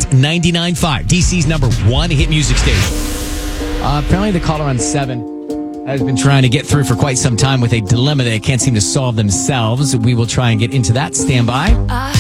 99.5, DC's number one hit music station. Apparently the caller on 7 has been trying to get through for quite some time with a dilemma they can't seem to solve themselves. We will try and get into that. Stand by.